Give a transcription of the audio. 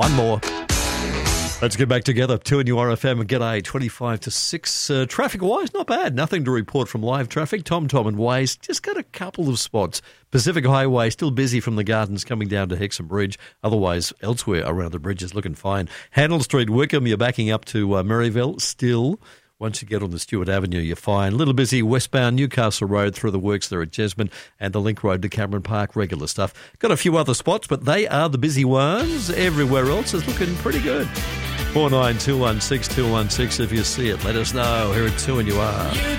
One more. Let's get back together. 2 and URFM and g'day, 25 to 6. Traffic-wise, not bad. Nothing to report from live traffic. Tom and Waze, just got a couple of spots. Pacific Highway, still busy from the Gardens coming down to Hexham Bridge. Otherwise, elsewhere around the bridge is looking fine. Handel Street, Wickham, you're backing up to Maryville. Still, once you get on the Stewart Avenue, you're fine. A little busy westbound Newcastle Road through the works there at Jesmond and the Link Road to Cameron Park, regular stuff. Got a few other spots, but they are the busy ones. Everywhere else is looking pretty good. 49216216 if you see it. Let us know. Here at 2 and you are.